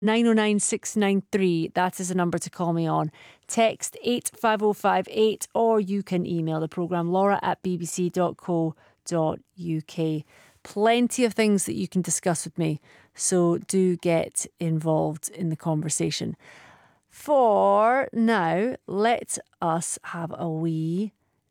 909693. That is the number to call me on. Text 85058, or you can email the programme laura@bbc.co.uk. Plenty of things that you can discuss with me, so do get involved in the conversation. For now, let us have a wee